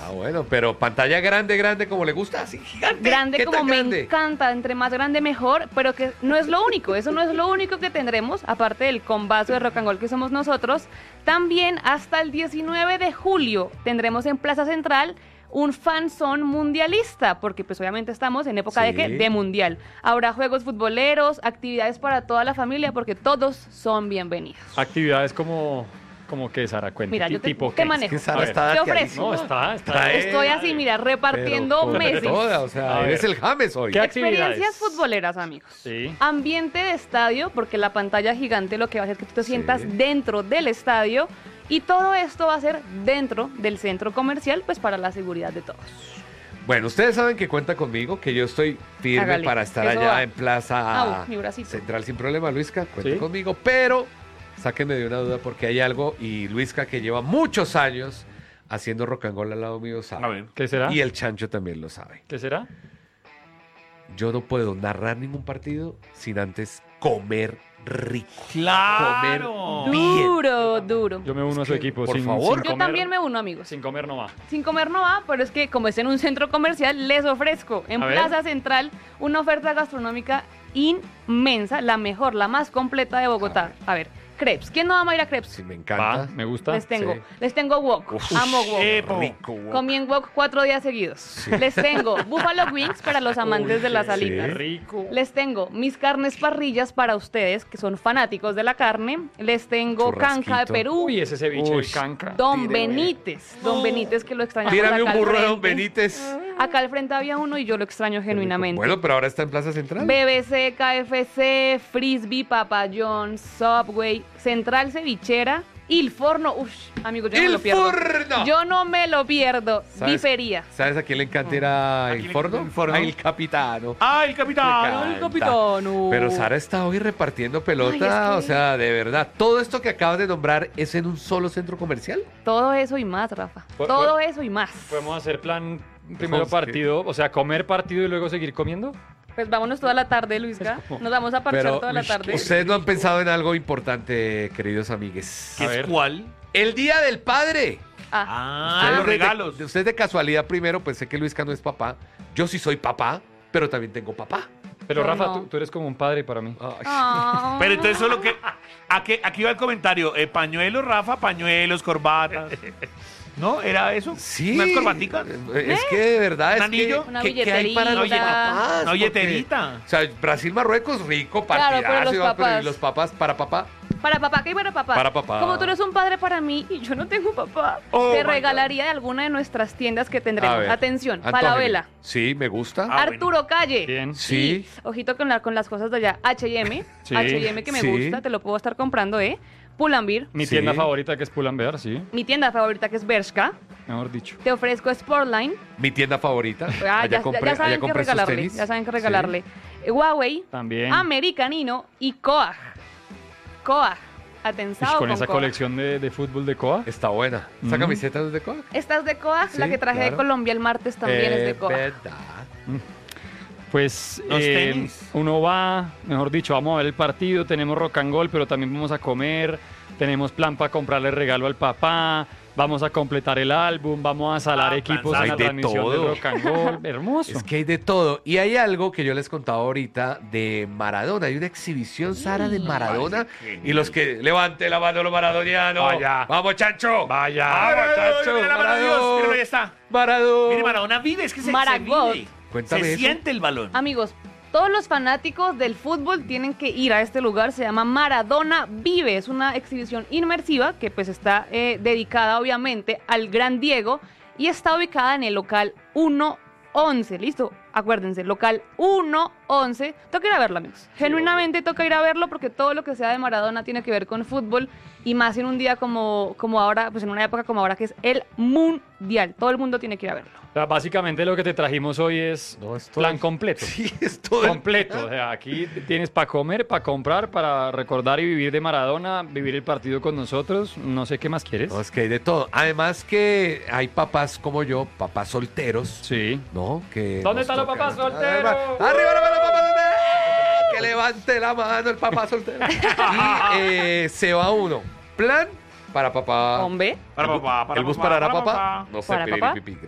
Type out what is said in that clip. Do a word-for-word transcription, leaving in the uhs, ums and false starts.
Ah, bueno, pero pantalla grande, grande, como le gusta, así gigante. Grande ¿Qué como tan me grande? encanta, entre más grande mejor, pero que no es lo único, eso no es lo único que tendremos, aparte del combazo de rock and roll que somos nosotros. También hasta el diecinueve de julio tendremos en Plaza Central un fanzón mundialista, porque pues obviamente estamos en época de Sí. ¿qué? De mundial. Habrá juegos futboleros, actividades para toda la familia, porque todos son bienvenidos. Actividades como, como que, Sara, cuenta. Mira, Ti- yo te, tipo te qué. manejo. Es que Sara A ver, está ¿qué daqueadísima. No, ofrezco? está, está. Trae- Estoy así, mira, repartiendo Pero con meses. toda, o sea, A eres ver. el James hoy. ¿Qué Experiencias actividades? futboleras, amigos. Sí. Ambiente de estadio, porque la pantalla gigante lo que va a hacer es que tú te Sí. sientas dentro del estadio. Y todo esto va a ser dentro del centro comercial, pues para la seguridad de todos. Bueno, ustedes saben que cuenta conmigo, que yo estoy firme Hágale, para estar eso allá va. en Plaza Au, mi bracito. Central sin problema, Luisca, cuente Sí. conmigo, pero sáquenme de una duda porque hay algo, y Luisca, que lleva muchos años haciendo rock and roll al lado mío, sabe. A ver. ¿Qué será? Y el Chancho también lo sabe. ¿Qué será? Yo no puedo narrar ningún partido sin antes comer rico. ¡Claro! Comer bien. Duro, duro. Yo me uno a su que, equipo. por sin, favor. sin Yo comer- también me uno, amigos. Sin comer no va. Sin comer no va, pero es que como es en un centro comercial, les ofrezco en A ver. Plaza Central una oferta gastronómica inmensa, la mejor, la más completa de Bogotá. A ver, crepes. ¿Quién no ama ir a crepes? Sí, me Va, encanta. me gusta. Les tengo, Sí. les tengo wok, Uf, amo wok. epo. rico. wow. Comí en wok cuatro días seguidos. Les tengo buffalo wings para los amantes de las sí. alitas. Rico. Les tengo mis carnes parrillas para ustedes que son fanáticos de la carne. Les tengo Churrasquito. canja de Perú. Uy, ese ceviche Uy. de canca. Don Tire, Benítez, Don Benítez que lo extrañamos Tírame acá un al burro de Don frente. Benítez. Acá al frente había uno y yo lo extraño genuinamente. Bueno, pero ahora está en Plaza Central. B B C, K F C, Frisbee, Papa John's, Subway, Central Cevichera, Il Forno. Uf, amigo, yo no me ¡Il lo pierdo. Forno! Yo no me lo pierdo. ¿Sabes? Bifería. ¿Sabes a quién le encanta ir a ¿A El quién le Forno? encanta El Forno? A El Capitano. ¡Ah, el capitán! Me encanta. capitano. Pero Sara está hoy repartiendo pelota, Ay, es que- o sea, de verdad. Todo esto que acabas de nombrar es en un solo centro comercial. Todo eso y más, Rafa. Pu- Todo pu- eso y más. ¿Podemos hacer plan primero Pues, partido? O sea, comer partido y luego seguir comiendo. Pues vámonos toda la tarde, Luisca. Nos vamos a parchar Pero toda la uy, tarde. ustedes no han pensado en algo importante, queridos amigues. ¿Qué A es ver. cuál? El Día del Padre. Ah, Ah, Ustedes los de- regalos. de- ustedes de casualidad primero, pues sé que Luisca no es papá. Yo sí soy papá, pero también tengo papá. Pero Yo Rafa, no. tú, tú eres como un padre para mí. Ay. ah. Pero entonces solo que... Aquí, aquí va el comentario. Eh, pañuelos, Rafa, pañuelos, corbatas. ¿No? ¿Era eso? Sí. ¿Unas corbaticas? Eh, Es que de verdad es ¿Un anillo? que, Una que- que hay para los billetera. papás. Una porque- billeterita. O sea, Brasil-Marruecos, rico, Claro, partidazo. pero los y va, pero papás. ¿y los papás para papá? Para papá, ¿qué hay para papá? Para papá. Como tú eres un padre para mí y yo no tengo papá, Oh, te my regalaría de alguna de nuestras tiendas que A tendremos. ver, Atención, antójeme. Falabella, Sí, me gusta. Ah, Arturo Calle. Bien. Sí. Ojito con, la- con las cosas de allá. H y M, Sí. H y M que me Sí. gusta, te lo puedo estar comprando, ¿eh? Pull&Bear, Mi Sí. tienda favorita que es Pull&Bear, sí, mi tienda favorita que es Bershka. mejor dicho. Te ofrezco Sportline. Mi tienda favorita. Ah, allá ya, compré, ya allá saben qué compré sus regalarle. tenis. Ya saben qué Sí. regalarle. Eh, Huawei, También. Americanino y Coag. Coag. Atensado Ish, con esa Coag. colección de, de fútbol de Coa. Está buena. ¿Esa Mm. camiseta no es de Coag? Esta es de Coag, la Sí, que traje de claro. Colombia el martes también es de Coag. verdad. Pues Los eh, tenis. uno va, mejor dicho, vamos a ver el partido, tenemos rock and roll, pero también vamos a comer, tenemos plan para comprarle regalo al papá, vamos a completar el álbum, vamos a salar Ah, equipos plan en la hay de transmisión todo. del rock and roll. Hermoso. Es que hay de todo. Y hay algo que yo les contaba ahorita de Maradona. Hay una exhibición, Sara, de Maradona. parece Y los que levante la mano los maradonianos. Vaya. Vamos, Chancho. Vaya. Vamos, Chancho. Mira la mano de Dios. Maradona. Mira, ahí está. Maradona. Mire, Maradona vive, es que se, se Maragall. vive. Cuéntame Se eso. siente el balón. Amigos, todos los fanáticos del fútbol tienen que ir a este lugar, se llama Maradona Vive, es una exhibición inmersiva que pues está eh, dedicada obviamente al gran Diego y está ubicada en el local uno once, ¿listo? Acuérdense, local uno once, toca ir a verlo, amigos, genuinamente toca ir a verlo porque todo lo que sea de Maradona tiene que ver con fútbol y más en un día como, como ahora, pues en una época como ahora que es el Mundial, todo el mundo tiene que ir a verlo. O sea, básicamente lo que te trajimos hoy es No, es todo. plan completo. Sí, es todo. el- Completo, o sea, aquí tienes para comer, para comprar, para recordar y vivir de Maradona, vivir el partido con nosotros, no sé qué más quieres. No, es que hay de todo. Además que hay papás como yo, papás solteros, Sí. ¿no? Que ¿Dónde nos están los toca- papás solteros? Arriba, arriba la mano, papá soltero. Que levante la mano el papá soltero. Y eh, se va uno. Plan para papá. Hombre. Para papá, para El bus papá, parará para papá. papá. No sé, ¿Para piriri, papá? pipí.